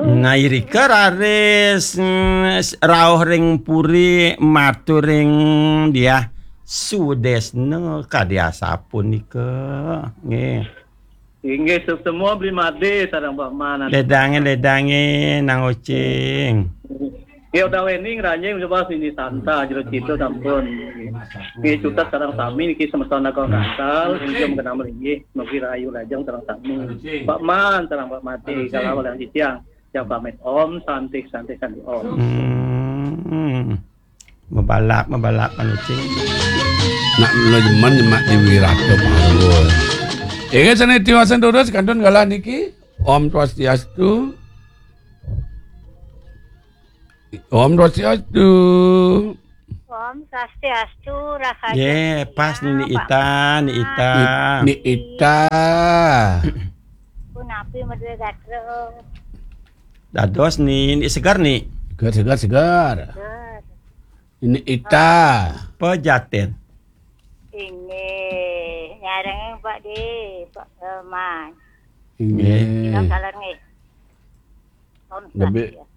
Ngairika raris rauh ring puri matur ring dia sudesna kadya sapunika nggih. Inggih semua beli made sareng Pak Man. Ledange nang ocing. Ya udah wening ranjing coba sini santa jero cito sampun. Ki cutat sareng sami niki semestana kau kantal inggih mengenal melinggih mugi rahayu lajeng sareng sami. Pak Man sareng Pak Mati kalau yang siang. Ya pamit Om santik Om. Mabalak panucing. Nak lo jeman nyemak di Wirata Panggul. Ega sana tiwasan terus kantun galah niki. Om Swastiastu. Om Swastiastu. Om Swastiastu rahayu. Ye, pas ni Ita. Ni Ita. Pun api medue gatro. Dados ni segar ni. Segar. Ini Ita. Pejaten. Ini nyareng Pak di Pak Man. Ini. Kalau kalar nih. Lebih